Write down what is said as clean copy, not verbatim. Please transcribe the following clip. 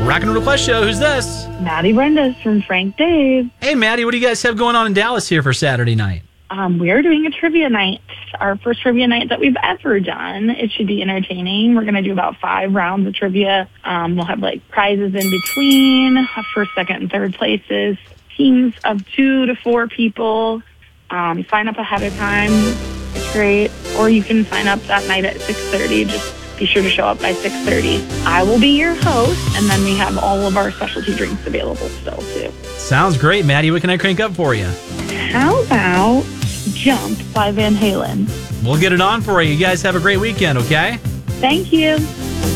Rockin' Request Show. Who's this? Maddie Brenda's from Frank Dave. Hey, Maddie, what do you guys have going on in Dallas here for Saturday night? We're doing a trivia night, our first trivia night that we've ever done. It should be entertaining. We're going to do about 5 rounds of trivia. We'll have prizes in between, first, second, and third places. Teams of 2 to 4 people. Sign up ahead of time. It's great. Or you can sign up that night at 6:30. Just be sure to show up by 6:30. I will be your host, and then we have all of our specialty drinks available still, too. Sounds great, Maddie. What can I crank up for you? How about Jump by Van Halen? We'll get it on for you. You guys have a great weekend, okay? Thank you.